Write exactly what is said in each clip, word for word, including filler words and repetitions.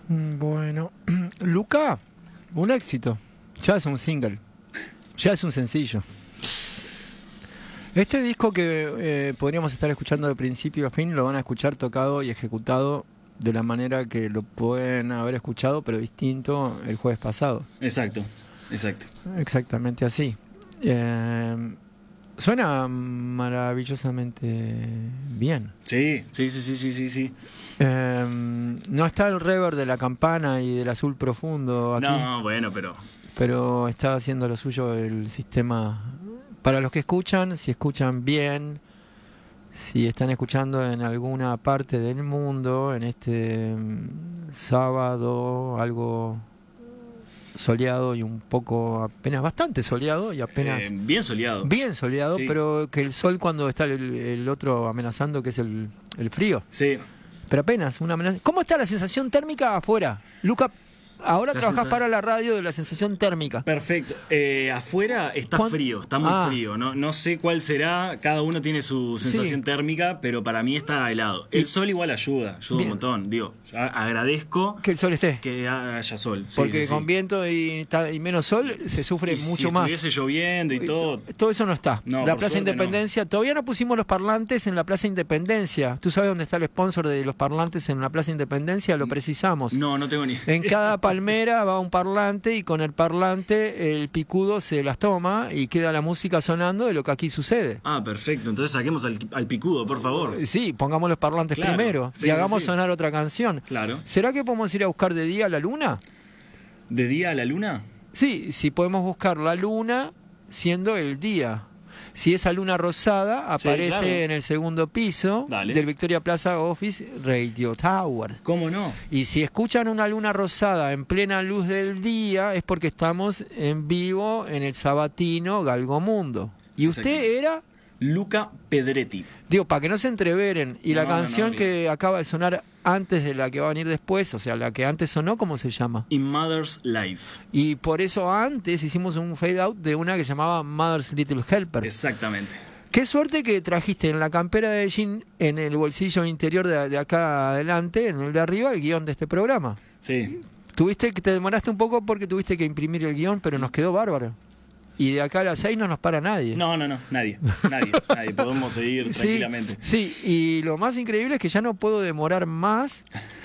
Bueno, Luca, un éxito. Ya es un single. Ya es un sencillo. Este disco que eh, podríamos estar escuchando de principio a fin, lo van a escuchar tocado y ejecutado de la manera que lo pueden haber escuchado, pero distinto el jueves pasado. Exacto, exacto. Exactamente así. Eh, suena maravillosamente bien. Sí, sí, sí, sí, sí, sí, sí. Eh, no está el reverb de la campana y del azul profundo aquí. No, bueno, pero... Pero está haciendo lo suyo el sistema. Para los que escuchan, si escuchan bien, si están escuchando en alguna parte del mundo, en este mm, sábado, algo soleado y un poco, apenas bastante soleado y apenas... Eh, bien soleado. Bien soleado, Sí. pero que el sol cuando está el, el otro amenazando, que es el, el frío. Sí. Pero apenas una amenaza. ¿Cómo está la sensación térmica afuera? Luca, ahora La trabajás sensa- para la radio de la sensación térmica. Perfecto. Eh, afuera está ¿Cuán- frío, está muy Ah. frío. No, no sé cuál será, cada uno tiene su sensación Sí. térmica, pero para mí está helado. El Y- sol igual ayuda, ayuda Bien. un montón. Digo, a- agradezco Que el sol esté. que haya sol. Sí, Porque sí, sí. con viento y, ta- y menos sol se sufre Y mucho si más. estuviese lloviendo y todo. Todo eso no está. No, la por Plaza suerte Independencia, todavía no pusimos los parlantes en la Plaza Independencia. ¿Tú sabes dónde está el sponsor de los parlantes en la Plaza Independencia? Lo precisamos. No, no tengo ni En cada palmera va un parlante y con el parlante el picudo se las toma y queda la música sonando de lo que aquí sucede. Ah, perfecto. Entonces saquemos al, al picudo, por favor. Sí, pongamos los parlantes Claro. primero Sí, y sí, hagamos sí. sonar otra canción. Claro. ¿Será que podemos ir a buscar de día la luna? ¿De día a la luna? Sí, si podemos buscar la luna siendo el día. Si esa luna rosada Sí, aparece claro. en el segundo piso Dale. del Victoria Plaza Office Radio Tower. ¿Cómo no? Y si escuchan una luna rosada en plena luz del día es porque estamos en vivo en el sabatino Galgomundo. ¿Y usted Exacto. era? Luca Pedretti. Digo, para que no se entreveren. Y la No, no, no, canción bien. que acaba de sonar antes de la que va a venir después, o sea, la que antes sonó, ¿cómo se llama? In Mother's Life. Y por eso antes hicimos un fade out de una que se llamaba Mother's Little Helper. Exactamente. Qué suerte que trajiste en la campera de jean, en el bolsillo interior de, de acá adelante, en el de arriba, el guión de este programa. Sí. Tuviste que te demoraste un poco porque tuviste que imprimir el guión, pero nos quedó bárbaro. Y de acá a las seis no nos para nadie. No, no, no, nadie, nadie, nadie. Podemos seguir Sí, tranquilamente. sí, y lo más increíble es que ya no puedo demorar más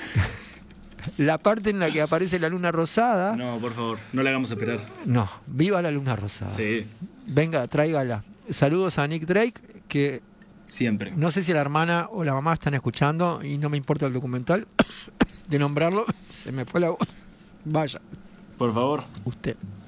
la parte en la que aparece la luna rosada. No, por favor, no la hagamos esperar. No, viva la luna rosada. Sí, Venga, tráigala. Saludos a Nick Drake, que siempre. no sé si la hermana o la mamá están escuchando y no me importa el documental de nombrarlo. Se me fue la voz. Vaya, Por favor. usted.